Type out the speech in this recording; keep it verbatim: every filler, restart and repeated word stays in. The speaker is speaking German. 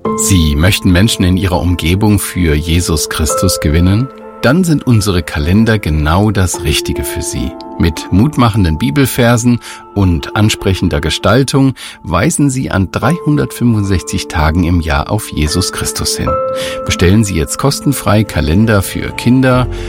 Sie möchten Menschen in Ihrer Umgebung für Jesus Christus gewinnen? Dann sind unsere Kalender genau das Richtige für Sie. Mit mutmachenden Bibelversen und ansprechender Gestaltung weisen Sie an dreihundertfünfundsechzig Tagen im Jahr auf Jesus Christus hin. Bestellen Sie jetzt kostenfrei Kalender für Kinder,